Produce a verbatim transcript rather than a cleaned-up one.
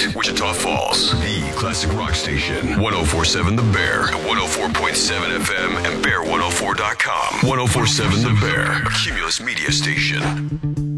Detroit, Wichita Falls, the classic rock station. one oh four point seven The Bear, one oh four point seven F M, and bear one oh four dot com. one oh four point seven The Bear, a Cumulus media station.